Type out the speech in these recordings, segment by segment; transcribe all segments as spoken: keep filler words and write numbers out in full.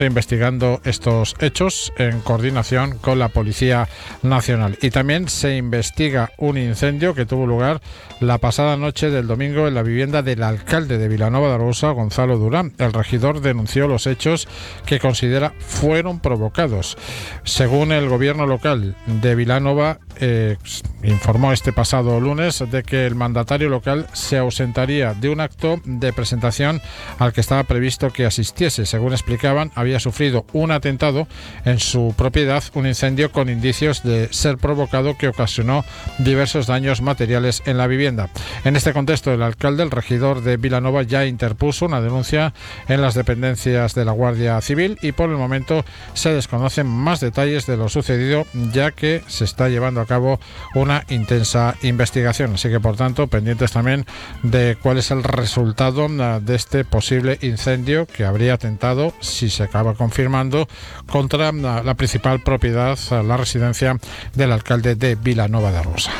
investigando estos hechos en coordinación con la Policía Nacional. Y también se investiga un incendio que tuvo lugar la pasada noche del domingo en la vivienda del alcalde de Vilanova de Arousa, Gonzalo Durán. El regidor denunció los hechos que considera fueron provocados. Según el gobierno local de Vilanova, eh, informó este pasado lunes de que el mandatario local se ausentaría de un acto de presentación al que estaba previsto que asistiese. Según explicaban, había sufrido un atentado en su propiedad, un incendio con indicios de ser provocado que ocasionó diversos daños materiales en la vivienda. En este contexto, el alcalde, el regidor de Vilanova, ya interpuso una denuncia en las dependencias de la Guardia Civil y por el momento se desconocen más detalles de lo sucedido, ya que se está llevando a cabo una intensa investigación. Así que, por tanto, pendientes también de cuál es el resultado de este posible incendio que habría atentado, si se acaba confirmando, contra la principal propiedad, la residencia del alcalde de Vilanova de Arousa.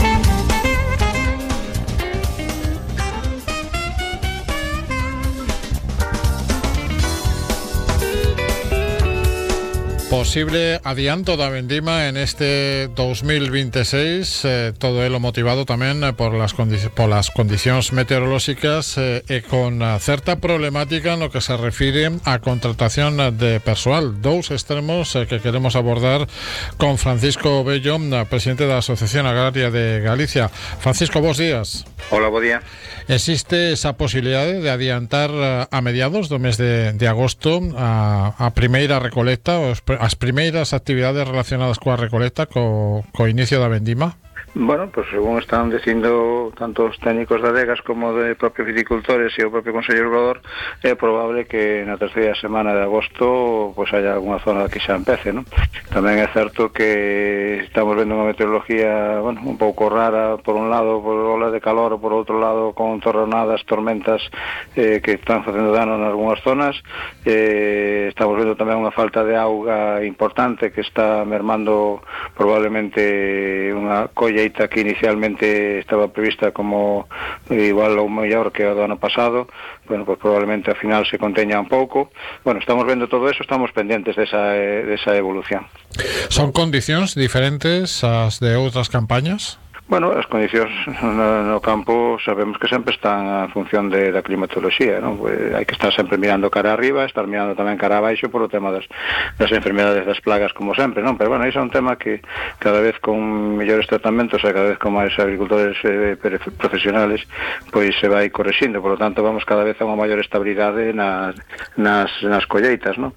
Posible adianto da vendima en este dos mil veintiséis, eh, todo ello motivado tamén por las, condi- por las condicións meteorolóxicas eh, e con uh, certa problemática no que se refire a contratación de persoal. Dous extremos eh, que queremos abordar con Francisco Bello, presidente da Asociación Agraria de Galicia. Francisco, bos días. Hola, bo día. Existe esa posibilidade de adiantar uh, a mediados do mes de, de agosto a, a primeira recolecta, os as primeiras actividades relacionadas coa recolecta, co, co inicio da vendima? Bueno, pues según están dicindo tanto os técnicos de adegas como de propios viticultores e o propio Consello Regulador, é probable que na terceira semana de agosto pues haya alguna zona que xa empece, ¿no? Tamén é certo que estamos vendo unha meteorología, bueno, un pouco rara, por un lado por olas de calor, por outro lado con torronadas, tormentas eh, que están facendo dano en algunhas zonas. Eh, estamos vendo tamén unha falta de auga importante que está mermando probablemente unha colla que inicialmente estaba prevista como igual ou mellor que o do ano pasado. Bueno, pues probablemente ao final se conteña un pouco. Bueno, estamos vendo todo eso, estamos pendentes desa, desa evolución. Son condicións diferentes ás de outras campañas? Bueno, as condicións no, no campo sabemos que sempre están a función de, da climatoloxía, ¿no? Pues hai que estar sempre mirando cara arriba, estar mirando tamén cara abaixo por o tema das, das enfermedades das plagas, como sempre, non? Pero bueno, iso é un tema que cada vez con mellores tratamentos e cada vez con máis agricultores eh, profesionales, pois se vai correxindo, por lo tanto vamos cada vez a unha maior estabilidade nas, nas, nas colleitas, ¿no?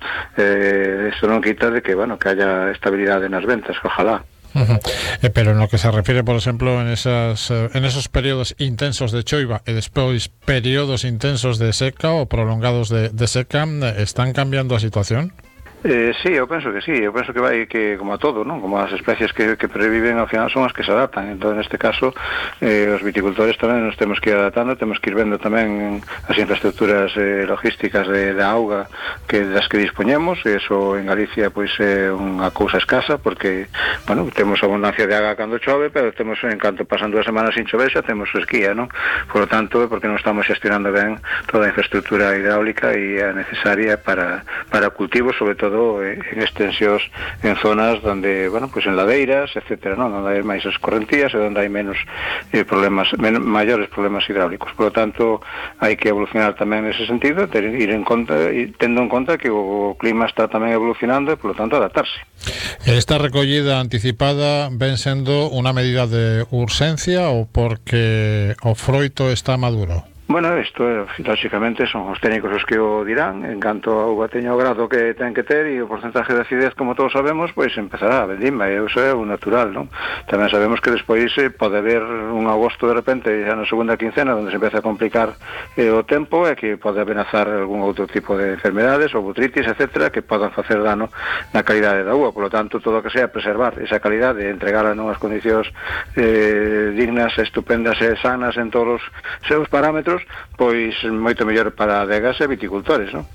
Eh, eso non quita de que, bueno, que haya estabilidade nas ventas, ojalá. Uh-huh. Eh, pero en lo que se refiere, por exemplo, en esas en esos períodos intensos de choiva e despois períodos intensos de seca ou prolongados de, de seca, están cambiando a situación? Eh, sí, eu penso que sí, eu penso que vai que como a todo, non? Como as especies que, que previven ao final son as que se adaptan. Entón, neste caso, eh, os viticultores tamén nos temos que ir adaptando, temos que ir vendo tamén as infraestructuras eh, logísticas de, de auga que das que dispoñemos, e eso en Galicia pois é unha cousa escasa, porque, bueno, temos abundancia de auga cando chove, pero temos, en canto pasan dúas semanas sin chover, xa temos esquía, non? Por lo tanto, porque non estamos xestionando ben toda a infraestructura hidráulica e a necesaria para, para cultivos, sobre todo en extensións en zonas donde, bueno, pues en ladeiras, etcétera, ¿no? Donde hai máis escorrentías e donde hai menos eh, problemas, men maiores problemas hidráulicos. Por lo tanto, hai que evolucionar tamén nese sentido, ter, ir en conta, y tendo en conta que o clima está tamén evolucionando e, por lo tanto, adaptarse. Esta recollida anticipada ven sendo unha medida de urxencia ou porque o froito está maduro? Bueno, isto, lógicamente, son os técnicos os que o dirán. En canto a uva teña o grado que ten que ter e o porcentaje de acidez, como todos sabemos, pois empezará a vendima, e iso é o natural, non? Tamén sabemos que despois eh, pode haber un agosto de repente, xa na segunda quincena, onde se empeza a complicar eh, o tempo, e que pode amenazar algún outro tipo de enfermedades, ou botritis, etcétera, que podan facer dano na calidade da uva. Por lo tanto, todo o que sea preservar esa calidade e entregala nunhas condicións eh, dignas, estupendas e sanas en todos os seus parámetros, pois moito mellor para adegas e viticultores, non?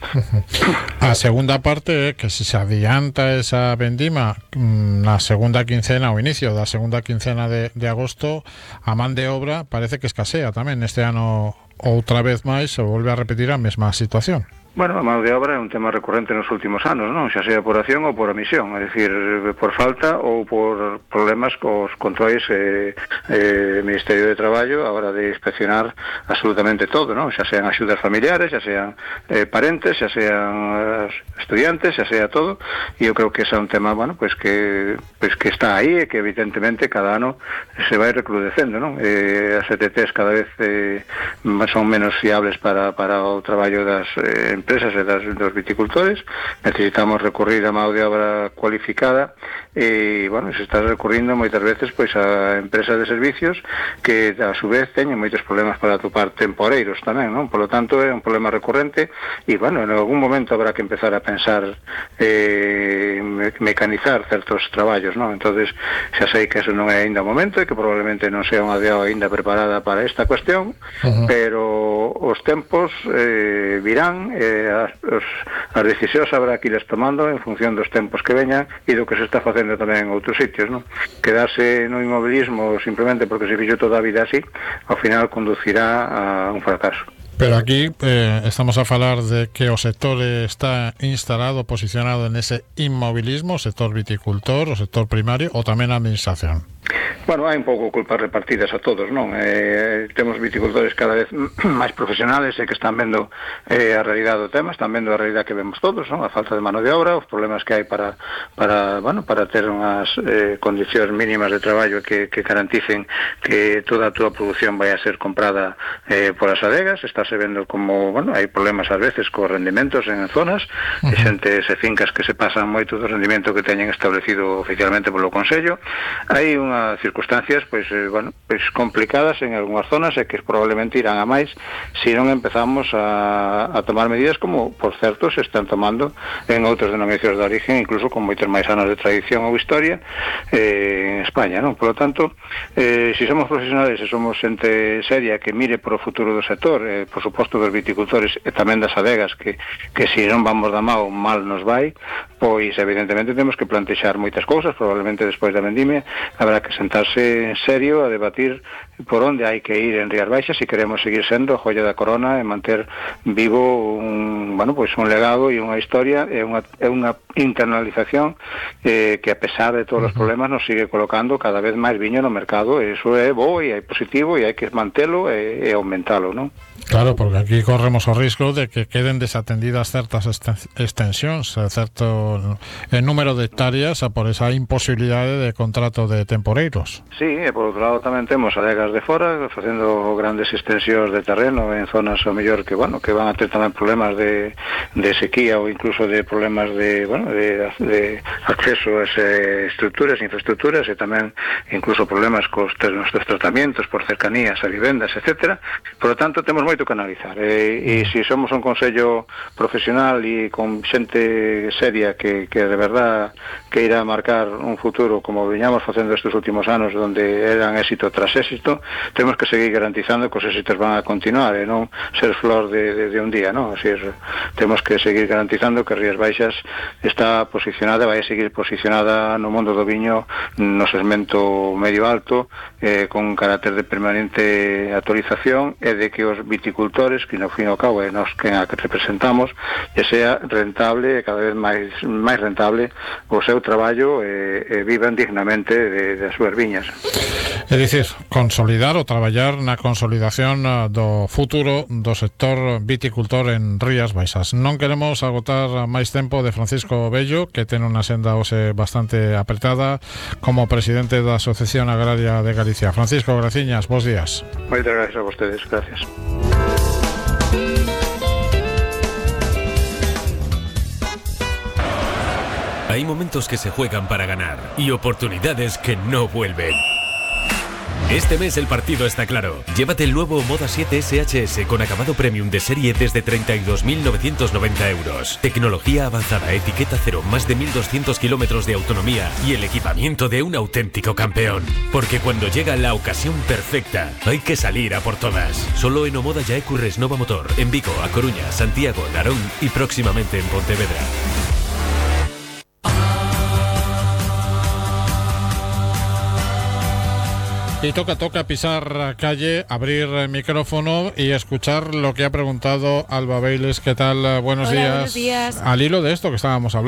A segunda parte é que se se adianta esa vendima na segunda quincena, o inicio da segunda quincena de, de agosto, a man de obra parece que escasea tamén este ano outra vez máis, se volve a repetir a mesma situación. Bueno, a mão de obra é un tema recurrente nos últimos anos, non? Xa sea por acción ou por omisión, é dicir, por falta ou por problemas cos controis eh, eh, Ministerio de Traballo a hora de inspeccionar absolutamente todo, non? Xa sean axudas familiares, xa sean eh, parentes, xa sean estudiantes, xa sea todo, e eu creo que ese é un tema, bueno, pues que pues que está aí e que evidentemente cada ano se vai recrudecendo, non? Eh, as E T Ts cada vez eh, son menos fiables para, para o traballo das eh, empresas e das, dos viticultores. Necesitamos recurrir a mão de obra cualificada e, bueno, se está recurrindo moitas veces pois a empresas de servicios que a su vez teñen moitos problemas para atopar temporeiros tamén, non? Por lo tanto é un problema recurrente e, bueno, en algún momento habrá que empezar a pensar eh, mecanizar certos traballos, non? Entonces xa sei que eso non é aínda o momento e que probablemente non sea unha D E O aínda preparada para esta cuestión, uh-huh. pero os tempos eh, virán e eh, as, os, as decisións habrá que irlas tomando en función dos tempos que veñan e do que se está facendo tamén en outros sitios, non? Quedarse no inmobilismo simplemente porque se fixo toda a vida así, ao final conducirá a un fracaso. Pero aquí eh, estamos a falar de que o sector está instalado, posicionado en ese inmobilismo, o sector viticultor, o sector primario, ou tamén a administración. Bueno, hai un pouco culpas repartidas a todos, non? Eh, temos viticultores cada vez máis profesionales e que están vendo eh, a realidade do tema, están vendo a realidade que vemos todos, non? A falta de mano de obra, os problemas que hai para, para, bueno, para ter unhas eh, condicións mínimas de traballo que, que garanticen que toda a túa produción vai a ser comprada eh, por as adegas. Estáse vendo como, bueno, hai problemas ás veces cos rendimentos en zonas, uh-huh. e xentes e fincas que se pasan moito do rendimento que teñen establecido oficialmente polo Consello. Hai unha circunstancias pois, eh, bueno, pois complicadas en algunhas zonas e que probablemente irán a máis se non empezamos a, a tomar medidas como, por certo, se están tomando en outras denominacións de origen, incluso con moitos máis anos de tradición ou historia eh, en España, non? Por lo tanto, eh, se somos profesionales e somos xente seria que mire por o futuro do sector, eh, por suposto dos viticultores e tamén das adegas, que, que se non vamos da mao, mal nos vai, pois evidentemente temos que plantexar moitas cousas. Probablemente despois da vendimia habrá que sentarse en serio a debatir por onde hai que ir en Rías Baixas se queremos seguir sendo a joia da corona e manter vivo un, bueno, pois un legado e unha historia e unha, e unha internalización eh, que a pesar de todos os problemas nos sigue colocando cada vez máis viño no mercado, e iso é bo e é positivo e hai que mantelo e, e aumentalo, non? Claro, porque aquí corremos o risco de que queden desatendidas certas extensións, certo número de hectáreas por esa imposibilidade de contrato de temporeiros. Sí, e por outro lado tamén temos adegas de fora facendo grandes extensións de terreno en zonas ao mellor que, bueno, que van a ter tamén problemas de, de sequía ou incluso de problemas de, bueno, de, de acceso a ese estructuras, infraestructuras, e tamén incluso problemas cos nuestros tratamientos por cercanías a vivendas, etcétera. Por lo tanto, temos moito que analizar, e, e se somos un consello profesional e con xente seria que, que de verdad que irá a marcar un futuro como viñamos facendo estes últimos anos, donde eran éxito tras éxito, temos que seguir garantizando que os éxitos van a continuar e non ser flor de, de, de un día, non? Así es, temos que seguir garantizando que Rías Baixas está posicionada, vai a seguir posicionada no mundo do viño no segmento medio alto, eh, con carácter de permanente actualización, e de que os viticultores, que no fin ao cabo é nos que a que representamos, que sea rentable e cada vez máis máis rentable o seu traballo e, e vivan dignamente de, de as súas viñas. É dicir, consolidar ou traballar na consolidación do futuro do sector viticultor en Rías Baixas. Non queremos agotar máis tempo de Francisco Bello, que ten unha senda hoxe bastante apretada como presidente da Asociación Agraria de Galicia. Francisco, graciñas, bons días. Moitas gracias a vostedes, gracias. Hay momentos que se juegan para ganar y oportunidades que no vuelven. Este mes el partido está claro. Llévate el nuevo Moda siete S H S con acabado premium de serie desde treinta y dos mil novecientos noventa euros. Tecnología avanzada, etiqueta cero, más de mil doscientos kilómetros de autonomía y el equipamiento de un auténtico campeón. Porque cuando llega la ocasión perfecta, hay que salir a por todas. Solo en Omoda Yaecu Resnova Motor, en Vigo, A Coruña, Santiago, Narón y próximamente en Pontevedra. Y toca, toca pisar calle, abrir micrófono y escuchar lo que ha preguntado Alba Bailes. ¿Qué tal? Buenos Hola, días. buenos días. Al hilo de esto que estábamos hablando.